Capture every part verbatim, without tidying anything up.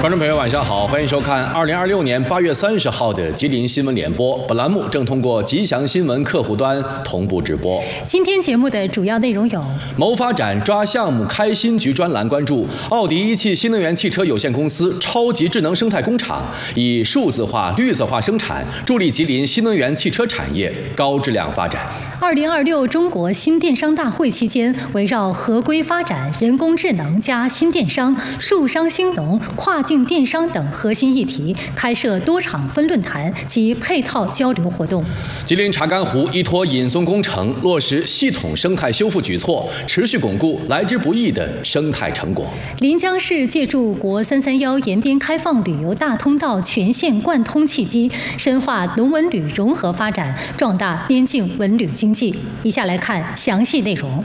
观众朋友，晚上好，欢迎收看二零二六年八月三十号的吉林新闻联播。本栏目正通过吉祥新闻客户端同步直播。 今天节目的主要内容有： 谋发展抓项目开新局专栏关注奥迪一汽新能源汽车有限公司超级智能生态工厂，以数字化、绿色化生产，助力吉林新能源汽车产业高质量发展。 二零二六中国新电商大会期间，围绕合规发展、人工智能加新电商、数商兴农、跨境电商等核心议题，开设多场分论坛及配套交流活动。 吉林查干湖依托引松工程落实系统生态修复举措，持续巩固来之不易的生态成果。 临江市借助国三三幺沿边开放旅游大通道全线贯通契机，深化农文旅融合发展，壮大边境文旅经济。以下来看详细内容。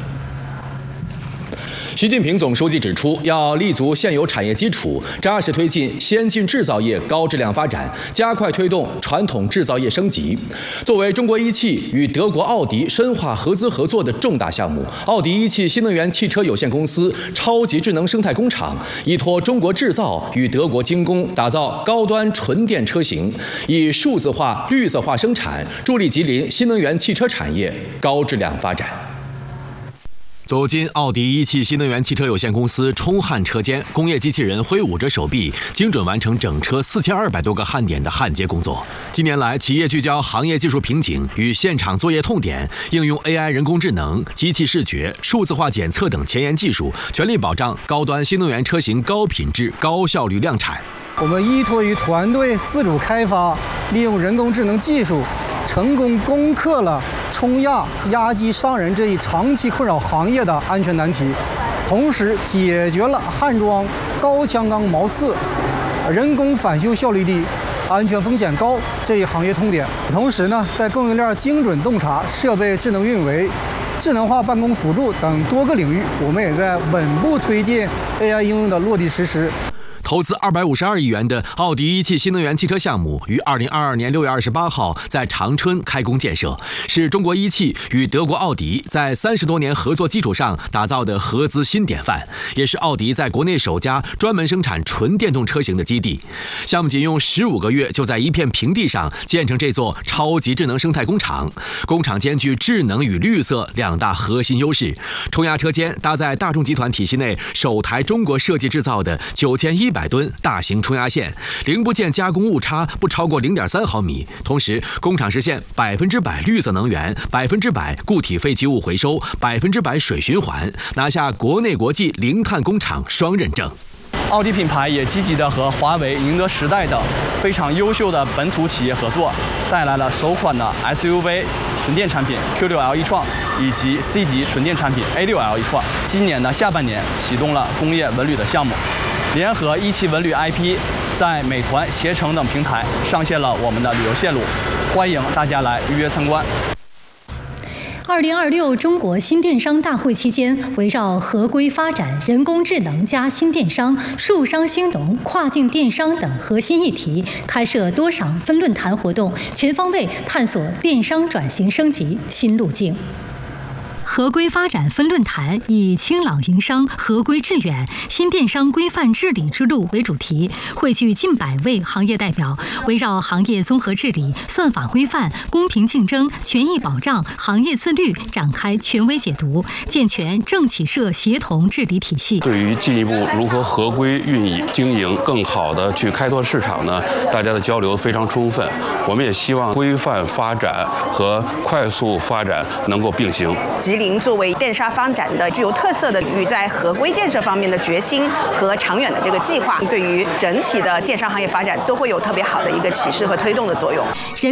习近平总书记指出，要立足现有产业基础，扎实推进先进制造业高质量发展，加快推动传统制造业升级。作为中国一汽与德国奥迪深化合资合作的重大项目，奥迪一汽新能源汽车有限公司超级智能生态工厂依托中国制造与德国精工，打造高端纯电车型，以数字化、绿色化生产，助力吉林新能源汽车产业高质量发展。走进奥迪一汽新能源汽车有限公司冲焊车间，工业机器人挥舞着手臂，精准完成整车四千二百多个焊点的焊接工作。近年来，企业聚焦行业技术瓶颈与现场作业痛点，应用 A I 人工智能、机器视觉、数字化检测等前沿技术，全力保障高端新能源车型高品质、高效率量产。 我们依托于团队自主开发，利用人工智能技术，成功攻克了冲压、压机伤人这一长期困扰行业的安全难题，同时解决了焊装高强钢毛刺、人工返修效率低、安全风险高这一行业痛点。同时呢，在供应链精准洞察、设备智能运维、智能化办公辅助等多个领域，我们也在稳步推进 A I 应用的落地实施。 投资二百五十二亿元的奥迪一汽新能源汽车项目于二零二二年六月二十八号在长春开工建设，是中国一汽与德国奥迪在三十多年合作基础上打造的合资新典范，也是奥迪在国内首家专门生产纯电动车型的基地。项目仅用十五个月就在一片平地上建成这座超级智能生态工厂，工厂兼具智能与绿色两大核心优势。冲压车间搭载大众集团体系内首台中国设计制造的九千一百百吨大型冲压线，零部件加工误差不超过零点三毫米。同时，工厂实现百分之百绿色能源、百分之百固体废弃物回收、百分之百水循环，拿下国内国际零碳工厂双认证。 奥迪品牌也积极地和华为、宁德时代等非常优秀的本土企业合作，带来了首款的 S U V 纯电产品 Q 六 L 一创以及 C 级纯电产品 A 六 L 一创。今年的下半年启动了工业文旅的项目，联合一汽文旅 I P， 在美团、携程等平台上线了我们的旅游线路，欢迎大家来预约参观。 二零二六中国新电商大会期间，围绕合规发展、人工智能加新电商、数商兴农、跨境电商等核心议题，开设多场分论坛活动，全方位探索电商转型升级新路径。合规发展分论坛以清朗营商、合规致远、新电商规范治理之路为主题，汇聚近百位行业代表，围绕行业综合治理、算法规范、公平竞争、权益保障、行业自律展开权威解读，健全政企社协同治理体系。 对于进一步如何合规运营经营，更好的去开拓市场呢，大家的交流非常充分。我们也希望规范发展和快速发展能够并行。 吉林作为电商发展的具有特色的领域，在合规建设方面的决心和长远的这个计划，对于整体的电商行业发展都会有特别好的一个启示和推动的作用。